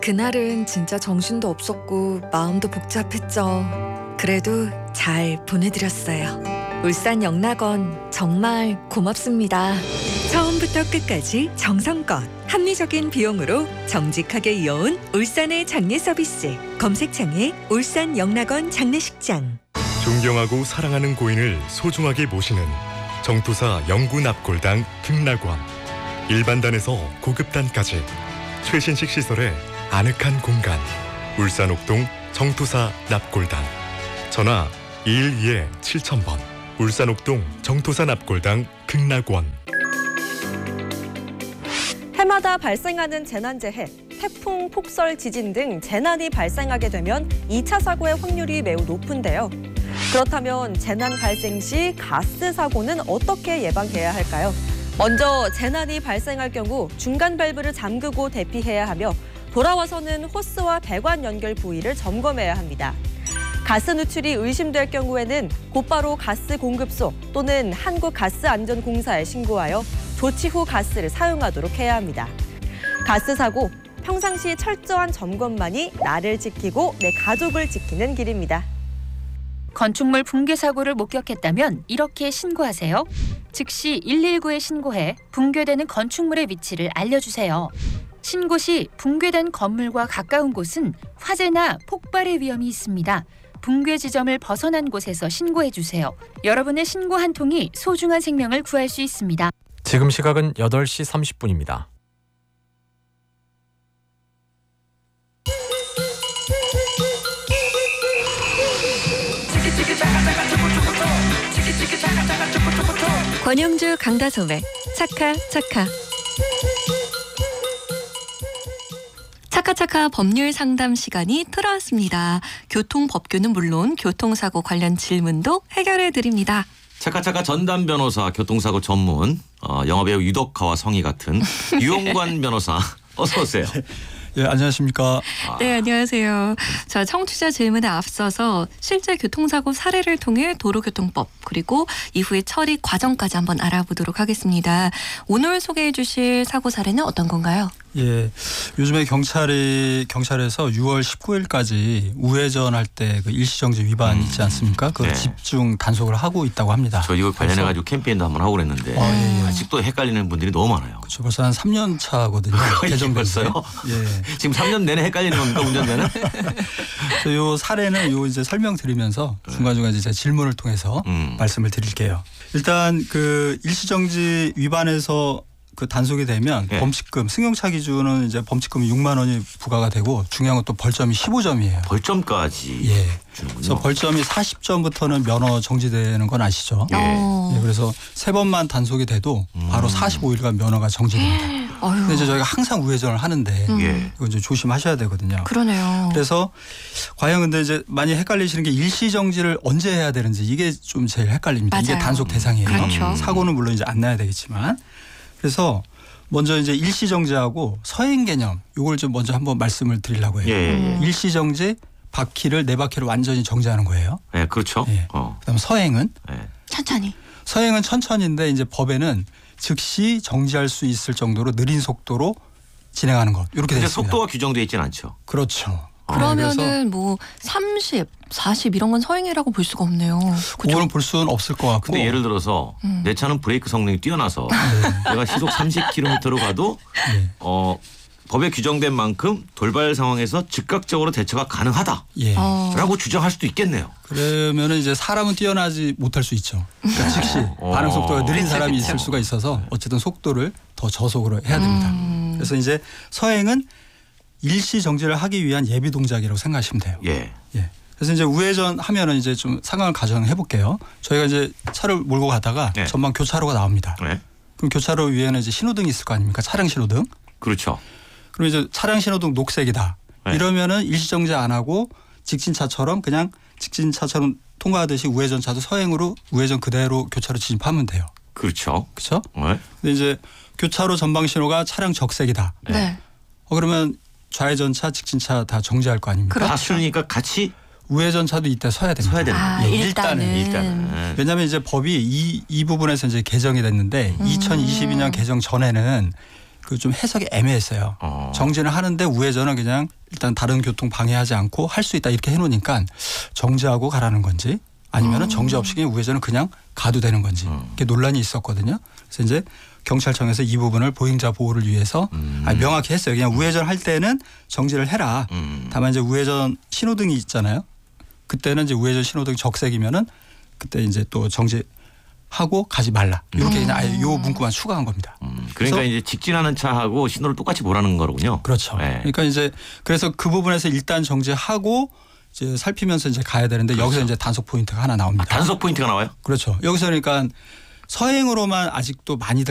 그날은 진짜 정신도 없었고 마음도 복잡했죠. 그래도 잘 보내드렸어요. 울산 영락원 정말 고맙습니다. 처음부터 끝까지 정성껏 합리적인 비용으로 정직하게 이어온 울산의 장례 서비스. 검색창에 울산 영락원 장례식장. 존경하고 사랑하는 고인을 소중하게 모시는 정토사 영구납골당 극락원. 일반단에서 고급단까지 최신식 시설의 아늑한 공간. 울산 옥동 정토사 납골당. 전화 212-7000번. 울산 옥동 정토사 납골당 극락원. 해마다 발생하는 재난재해, 태풍, 폭설, 지진 등 재난이 발생하게 되면 2차 사고의 확률이 매우 높은데요. 그렇다면 재난 발생 시 가스 사고는 어떻게 예방해야 할까요? 먼저 재난이 발생할 경우 중간 밸브를 잠그고 대피해야 하며 돌아와서는 호스와 배관 연결 부위를 점검해야 합니다. 가스 누출이 의심될 경우에는 곧바로 가스 공급소 또는 한국가스안전공사에 신고하여 조치 후 가스를 사용하도록 해야 합니다. 가스 사고, 평상시 철저한 점검만이 나를 지키고 내 가족을 지키는 길입니다. 건축물 붕괴 사고를 목격했다면 이렇게 신고하세요. 즉시 119에 신고해 붕괴되는 건축물의 위치를 알려주세요. 신고 시 붕괴된 건물과 가까운 곳은 화재나 폭발의 위험이 있습니다. 붕괴 지점을 벗어난 곳에서 신고해주세요. 여러분의 신고 한 통이 소중한 생명을 구할 수 있습니다. 지금 시각은 8시 30분입니다. 권영주 강다솜의 차카차카. 차카차카 법률 상담 시간이 돌아왔습니다. 교통법규는 물론 교통사고 관련 질문도 해결해 드립니다. 차카차카 전담 변호사 교통사고 전문 영화배우 유덕화와 성희 같은 유용관 변호사 어서 오세요. 예, 안녕하십니까. 네, 안녕하세요. 자, 청취자 질문에 앞서서 실제 교통사고 사례를 통해 도로교통법 그리고 이후의 처리 과정까지 한번 알아보도록 하겠습니다. 오늘 소개해 주실 사고 사례는 어떤 건가요? 예, 요즘에 경찰에서 6월 19일까지 우회전할 때 그 일시정지 위반 있지 않습니까? 그 네. 집중 단속을 하고 있다고 합니다. 저 이거 관련해가지고 캠페인도 한번 하고 그랬는데 아직도 헷갈리는 분들이 너무 많아요. 그렇죠. 벌써 한 3년 차거든요. 벌써요? 예. 지금 3년 내내 헷갈리는 겁니까 운전자는? 그래서 요 사례는 요 이제 설명드리면서 중간중간 이제 질문을 통해서 말씀을 드릴게요. 일단 그 일시정지 위반에서 그 단속이 되면 예. 범칙금 승용차 기준은 이제 범칙금이 6만 원이 부과가 되고 중요한 건 또 벌점이 15점이에요. 벌점까지 예. 주는군요. 그래서 벌점이 40점부터는 면허 정지되는 건 아시죠? 예. 예, 그래서 3번만 단속이 돼도 바로 45일간 면허가 정지됩니다. 근데 이제 저희가 항상 우회전을 하는데 예. 이거 이제 조심하셔야 되거든요. 그러네요. 그래서 과연 근데 이제 많이 헷갈리시는 게 일시 정지를 언제 해야 되는지 이게 좀 제일 헷갈립니다. 이게 맞아요. 단속 대상이에요. 그렇죠. 사고는 물론 이제 안 나야 되겠지만 그래서 먼저 이제 일시 정지하고 서행 개념 요걸 좀 먼저 한번 말씀을 드리려고 해요. 예. 일시 정지 바퀴를 네 바퀴를 완전히 정지하는 거예요. 예, 그렇죠. 예. 그다음 서행은 예. 천천히. 서행은 천천히인데 이제 법에는 즉시 정지할 수 있을 정도로 느린 속도로 진행하는 것 이렇게 되어 근데 있습니다. 속도가 규정되어 있지는 않죠. 그렇죠. 그러면은 뭐 30, 40 이런 건 서행이라고 볼 수가 없네요. 그거는 볼 수는 없을 것 같고. 근데 예를 들어서 내 차는 브레이크 성능이 뛰어나서 내가 시속 30km로 가도 네. 법에 규정된 만큼 돌발 상황에서 즉각적으로 대처가 가능하다라고 예. 주장할 수도 있겠네요. 그러면은 이제 사람은 뛰어나지 못할 수 있죠. 그러니까 즉시 반응 속도가 느린 사람이 있을 수가 있어서 어쨌든 속도를 더 저속으로 해야 됩니다. 그래서 이제 서행은 일시 정지를 하기 위한 예비 동작이라고 생각하시면 돼요. 예. 예. 그래서 이제 우회전 하면은 이제 좀 상황을 가정해 볼게요. 저희가 이제 차를 몰고 가다가 네. 전방 교차로가 나옵니다. 네. 그럼 교차로 위에는 이제 신호등이 있을 거 아닙니까? 차량 신호등. 그렇죠. 그럼 이제 차량 신호등 녹색이다. 네. 이러면은 일시정지 안 하고 직진차처럼 그냥 직진차처럼 통과하듯이 우회전차도 서행으로 우회전 그대로 교차로 진입하면 돼요. 그렇죠. 그렇죠? 네. 근데 이제 교차로 전방 신호가 차량 적색이다. 네. 그러면 좌회전차, 직진차 다 정지할 거 아닙니까? 다 쓰니까 같이 우회전차도 이때 서야 됩니다. 서야 되는 아, 거예요. 일단은. 왜냐하면 이제 법이 이 부분에서 이제 개정이 됐는데 2022년 개정 전에는 그 좀 해석이 애매했어요. 정지는 하는데 우회전은 그냥 일단 다른 교통 방해하지 않고 할 수 있다 이렇게 해놓으니까 정지하고 가라는 건지 아니면은 정지 없이 그냥 우회전은 그냥 가도 되는 건지 이렇게 논란이 있었거든요. 그래서 이제 경찰청에서 이 부분을 보행자 보호를 위해서 명확히 했어요. 그냥 우회전 할 때는 정지를 해라. 다만 이제 우회전 신호등이 있잖아요. 그때는 이제 우회전 신호등이 적색이면은 그때 이제 또 정지하고 가지 말라. 이렇게 그냥 아예 요 문구만 추가한 겁니다. 그러니까 이제 직진하는 차하고 신호를 똑같이 보라는 거로군요. 그렇죠. 네. 그러니까 이제 그래서 그 부분에서 일단 정지하고 이제 살피면서 이제 가야 되는데 그렇죠. 여기서 이제 단속 포인트가 하나 나옵니다. 단속 포인트가 나와요? 그렇죠. 여기서 그러니까 서행으로만 아직도 많이들